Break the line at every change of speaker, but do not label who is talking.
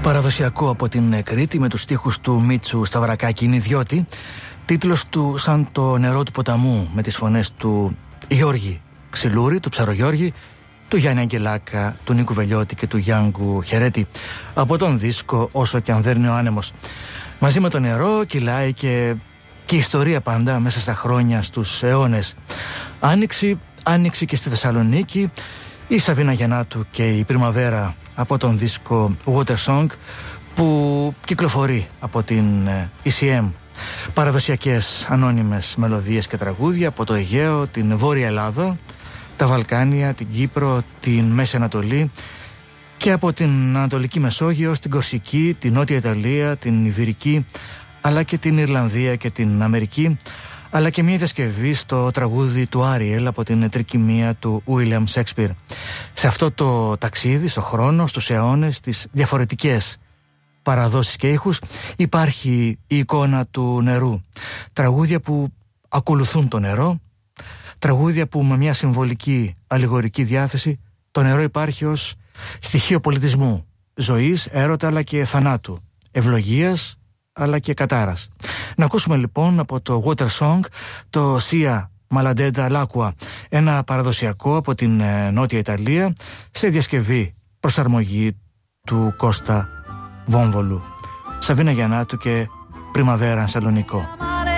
Παραδοσιακό από την Κρήτη με τους στίχους του Μίτσου Σταυρακάκη είναι «Ιδιώτη». Τίτλος του «Σαν το νερό του ποταμού» με τις φωνές του Γιώργη Ξυλούρη, του Ψαρογιώργη, του Γιάννη Αγγελάκα, του Νίκου Βελιώτη και του Γιάνγκου Χερέτη από τον δίσκο «Όσο κι αν δέρνει ο άνεμος». Μαζί με το νερό κυλάει και η ιστορία πάντα μέσα στα χρόνια, στους αιώνες. Άνοιξη και στη Θεσσαλονίκη, η Σαβίνα Γιαννάτου και η Πριμαβέρα από τον δίσκο Water Song που κυκλοφορεί από την ECM. Παραδοσιακές ανώνυμες μελωδίες και τραγούδια από το Αιγαίο, την Βόρεια Ελλάδα, τα Βαλκάνια, την Κύπρο, την Μέση Ανατολή και από την Ανατολική Μεσόγειο στην Κορσική, την Νότια Ιταλία, την Ιβηρική αλλά και την Ιρλανδία και την Αμερική, αλλά και μια διασκευή στο τραγούδι του Άριελ από την τρικυμία του William Shakespeare. Σε αυτό το ταξίδι, στο χρόνο, στους αιώνες, στις διαφορετικές παραδόσεις και ήχους, υπάρχει η εικόνα του νερού. Τραγούδια που ακολουθούν το νερό, τραγούδια που με μια συμβολική αλληγορική διάθεση το νερό υπάρχει ως στοιχείο πολιτισμού, ζωής, έρωτα αλλά και θανάτου, ευλογίας αλλά και κατάρας. Να ακούσουμε λοιπόν από το Water Song το Sia Maladetta L'acqua, ένα παραδοσιακό από την Νότια Ιταλία σε διασκευή προσαρμογή του Κώστα Βόμβολου. Σαβίνα Γιαννάτου και Πριμαβέρα Σαλονικό.